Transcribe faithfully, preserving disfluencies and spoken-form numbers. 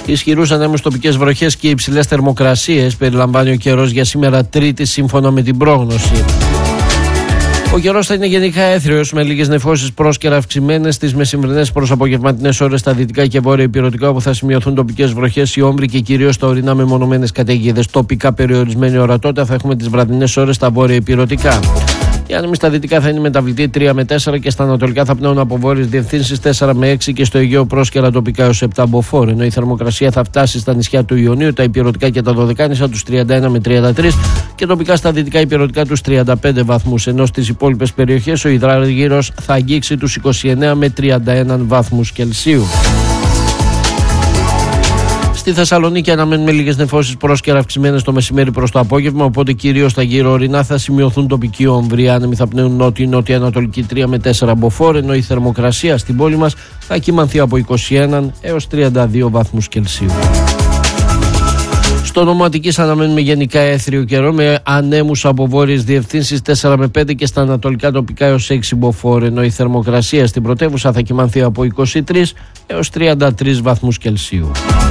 Ισχυρούς ανέμους, τοπικές βροχές και υψηλές θερμοκρασίες περιλαμβάνει ο καιρός για σήμερα Τρίτη, σύμφωνα με την πρόγνωση. Ο καιρός θα είναι γενικά έθριος με λίγες νεφώσεις πρόσκαιρα αυξημένες στις μεσημβρινές προς απογευματινές ώρες στα δυτικά και βόρεια ηπειρωτικά, όπου θα σημειωθούν τοπικές βροχές, η όμβρη και κυρίως στα ορεινά μεμονωμένες καταιγίδες. Τοπικά περιορισμένη ορατότητα θα έχουμε τις βραδινές ώρες στα βόρεια ηπειρωτικά. Οι άνεμοι στα δυτικά θα είναι μεταβλητοί τρία με τέσσερα και στα ανατολικά θα πνέουν από βόρειες διευθύνσεις τέσσερα με έξι και στο Αιγαίο πρόσκαιρα τοπικά έως επτά μποφόρ. Ενώ η θερμοκρασία θα φτάσει στα νησιά του Ιωνίου, τα ηπειρωτικά και τα δωδεκάνησα τους τριάντα ένα με τριάντα τρία και τοπικά στα δυτικά ηπειρωτικά τους τριάντα πέντε βαθμούς. Ενώ στις υπόλοιπες περιοχές ο υδράργυρος θα αγγίξει τους είκοσι εννέα με τριάντα ένα βαθμούς Κελσίου. Στη Θεσσαλονίκη αναμένουμε λίγες νεφώσεις πρόσκαιρα αυξημένες το μεσημέρι προς το απόγευμα, οπότε κυρίως στα γύρω ορεινά θα σημειωθούν τοπικοί όμβροι. Άνεμοι θα πνέουν νότιο-νότια-ανατολική τρία με τέσσερα μποφόρ, ενώ η θερμοκρασία στην πόλη μας θα κυμανθεί από είκοσι ένα έως τριάντα δύο βαθμούς Κελσίου. Στο νομό Αττικής αναμένουμε γενικά έθριο καιρό με ανέμους από βόρειες διευθύνσεις τέσσερα με πέντε και στα ανατολικά τοπικά έως έξι μποφόρ, ενώ η θερμοκρασία στην πρωτεύουσα θα κυμανθεί από είκοσι τρία έως τριάντα τρία βαθμούς Κελσίου.